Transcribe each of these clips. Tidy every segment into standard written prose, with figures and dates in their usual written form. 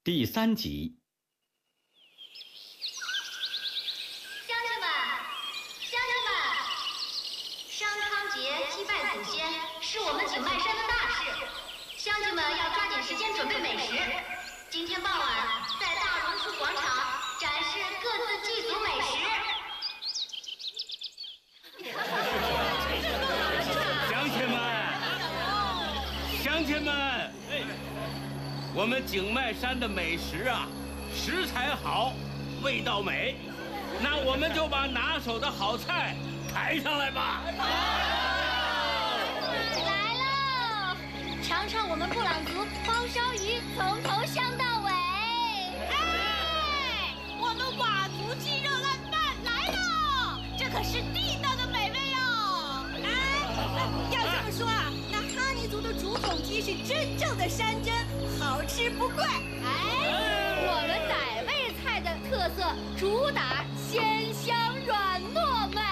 第3集。 乡亲们，商康节祭拜祖先是我们景迈山的大事，乡亲们要抓紧时间准备美食。今天傍晚在大榕树广场展示各自祭祖美食。 乡亲们，我们景迈山的美食啊，食材好，味道美，那我们就把拿手的好菜抬上来吧。 来喽，尝尝我们布朗族包烧鱼，从头香到尾。 哎，我们佤族鸡肉烂饭来喽，这可是地道的美味哦。要这么说啊，那哈尼族的竹筒鸡是真正的山珍，好吃不贵。 我们傣味菜的特色主打鲜香软糯美。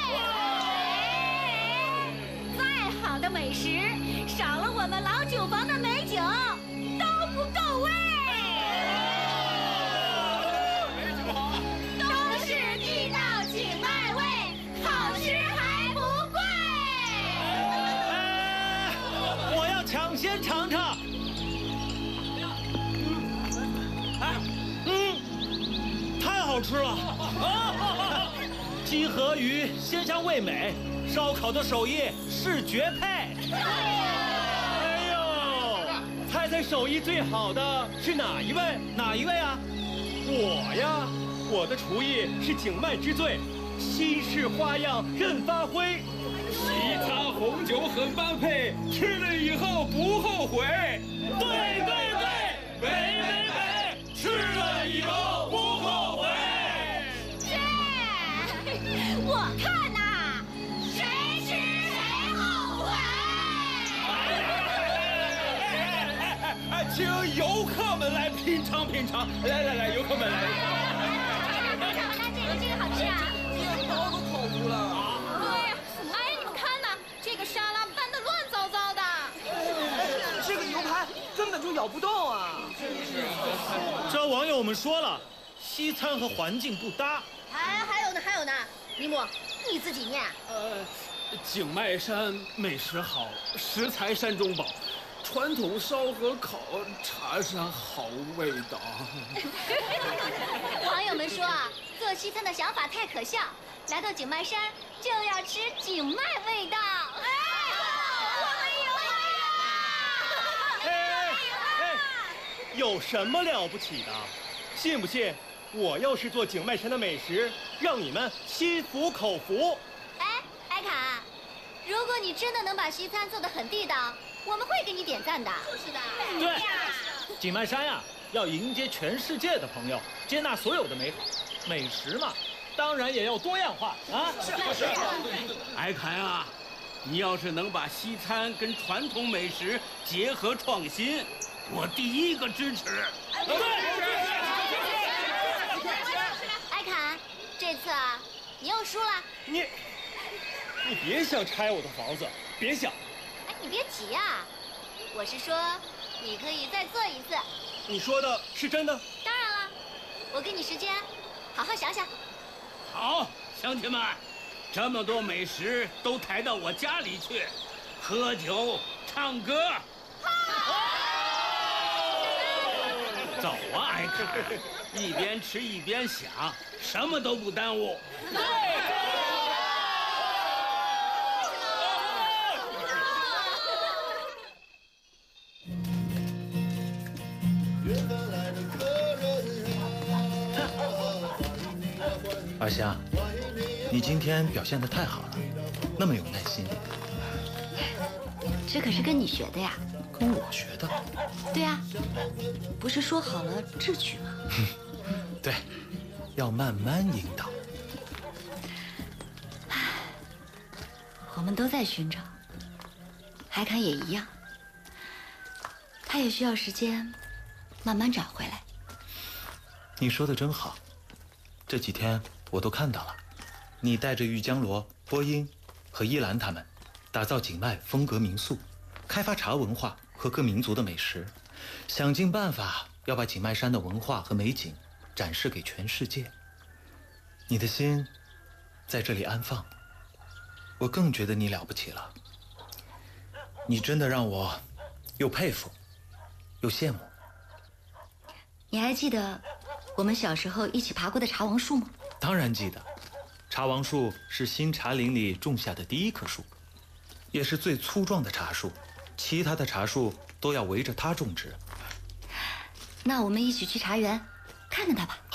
再好的美食，少了我们老酒房的美酒都不够味。都是地道景迈味，好吃还不贵。 我要抢先尝尝。太好吃了！鸡和鱼鲜香味美，烧烤的手艺是绝配。哎呦，猜手艺最好的是哪一位？哪一位啊？我呀，我的厨艺是景迈之最，新式花样任发挥。 西餐红酒很般配，吃了以后不后悔。 对，美，吃了以后不后悔。 我看呐，谁吃谁后悔。 请游客们来品尝。来，游客们来。 这个好吃啊！ 面包都烤糊了。 对呀，你们看呐，这个沙拉拌得乱糟糟的。 这个牛排根本就咬不动啊！ 这网友们说了，西餐和环境不搭。 还有呢，尼姆，你自己念。 景迈山美食好，食材山中宝，传统烧和烤茶山好味道。 网友们说啊，做西餐的想法太可笑，来到景迈山就要吃景迈味道。 有什么了不起的？信不信我要是做景迈山的美食，让你们心服口服？ 艾卡，如果你真的能把西餐做得很地道，我们会给你点赞的。是的。 对，景迈山呀，要迎接全世界的朋友，接纳所有的美好。美食嘛，当然也要多样化啊。 是。 艾凯啊，你要是能把西餐跟传统美食结合创新，我第一个支持。 艾卡，这次啊，你又输了。 你别想拆我的房子，别想。 你别急呀，我是说，你可以再做一次。 你说的是真的？ 当然了，我给你时间，好好想想。 好，乡亲们，这么多美食都抬到我家里去，喝酒唱歌。走啊，艾卡，一边吃一边想，什么都不耽误。 二香，你今天表现得太好了，那么有耐心。 这可是跟你学的呀。 跟我学的？ 对啊，不是说好了智取吗？ 对，要慢慢引导。 我们都在寻找，海侃也一样，他也需要时间慢慢找回来。 你说的真好，这几天我都看到了，你带着玉江罗、波音和依兰他们，打造景迈风格民宿，开发茶文化和各民族的美食，想尽办法要把景迈山的文化和美景展示给全世界。你的心在这里安放，我更觉得你了不起了。你真的让我又佩服又羡慕。 你还记得我们小时候一起爬过的茶王树吗？ 当然记得，茶王树是新茶林里种下的第一棵树，也是最粗壮的茶树，其他的茶树都要围着它种植。 那我们一起去茶园看看它吧。